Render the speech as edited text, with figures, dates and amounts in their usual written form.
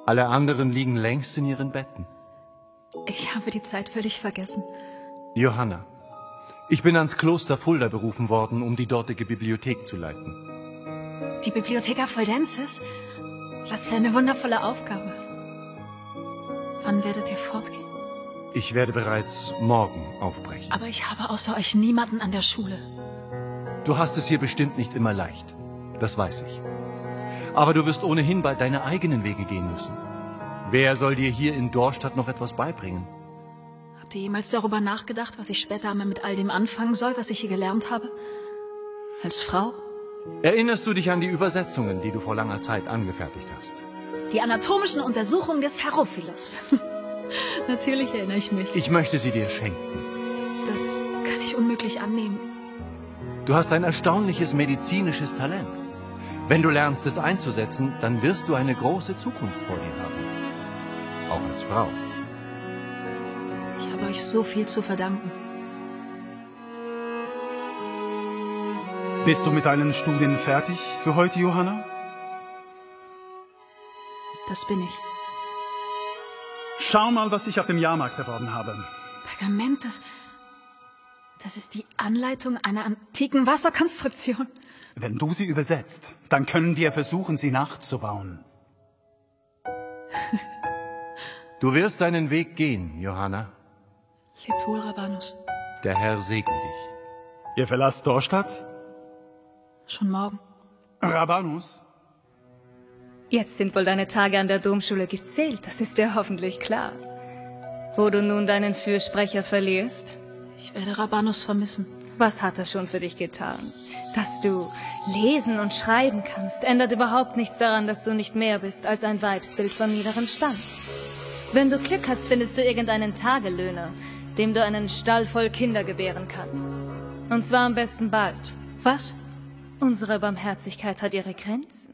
Alle anderen liegen längst in ihren Betten. Ich habe die Zeit völlig vergessen. Johanna, ich bin ans Kloster Fulda berufen worden, um die dortige Bibliothek zu leiten. Die Bibliotheca Fuldensis? Was für eine wundervolle Aufgabe. Wann werdet ihr fortgehen? Ich werde bereits morgen aufbrechen. Aber ich habe außer euch niemanden an der Schule. Du hast es hier bestimmt nicht immer leicht. Das weiß ich. Aber du wirst ohnehin bald deine eigenen Wege gehen müssen. Wer soll dir hier in Dorstadt noch etwas beibringen? Habt ihr jemals darüber nachgedacht, was ich später einmal mit all dem anfangen soll, was ich hier gelernt habe? Als Frau? Erinnerst du dich an die Übersetzungen, die du vor langer Zeit angefertigt hast? Die anatomischen Untersuchungen des Herophilos. Natürlich erinnere ich mich. Ich möchte sie dir schenken. Das kann ich unmöglich annehmen. Du hast ein erstaunliches medizinisches Talent. Wenn du lernst, es einzusetzen, dann wirst du eine große Zukunft vor dir haben. Auch als Frau. Ich habe euch so viel zu verdanken. Bist du mit deinen Studien fertig für heute, Johanna? Das bin ich. Schau mal, was ich auf dem Jahrmarkt erworben habe. Pergament, das ist die Anleitung einer antiken Wasserkonstruktion. Wenn du sie übersetzt, dann können wir versuchen, sie nachzubauen. Du wirst deinen Weg gehen, Johanna. Lebt wohl, Rabanus. Der Herr segne dich. Ihr verlasst Dorstadt? Schon morgen. Rabanus? Jetzt sind wohl deine Tage an der Domschule gezählt, das ist dir hoffentlich klar. Wo du nun deinen Fürsprecher verlierst? Ich werde Rabanus vermissen. Was hat er schon für dich getan? Dass du lesen und schreiben kannst, ändert überhaupt nichts daran, dass du nicht mehr bist als ein Weibsbild von niederem Stand. Wenn du Glück hast, findest du irgendeinen Tagelöhner, dem du einen Stall voll Kinder gebären kannst. Und zwar am besten bald. Was? Unsere Barmherzigkeit hat ihre Grenzen.